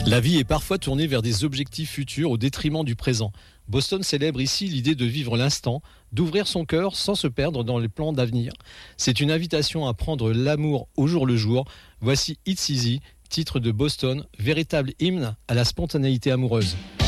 La vie est parfois tournée vers des objectifs futurs au détriment du présent. Boston célèbre ici l'idée de vivre l'instant, d'ouvrir son cœur sans se perdre dans les plans d'avenir. C'est une invitation à prendre l'amour au jour le jour. Voici It's Easy, titre de Boston, véritable hymne à la spontanéité amoureuse.